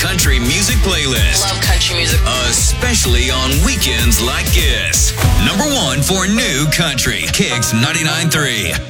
country music playlist. Love country music. Especially on weekends like this. Number 1 for new country. Kicks 99.3.